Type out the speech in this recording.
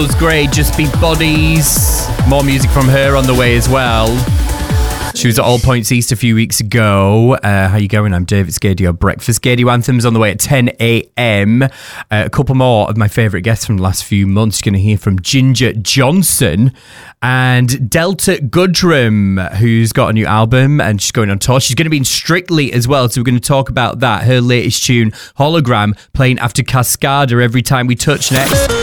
was great. Just Beat Bodies. More music from her on the way as well. She was at All Points East a few weeks ago. How you going? I'm David Scadio. Breakfast Scadio Anthems on the way at 10 a.m. A couple more of my favourite guests from the last few months. You're going to hear from Ginger Johnson and Delta Goodrum, who's got a new album and she's going on tour. She's going to be in Strictly as well, so we're going to talk about that. Her latest tune, Hologram, playing after Cascada every time we touch next.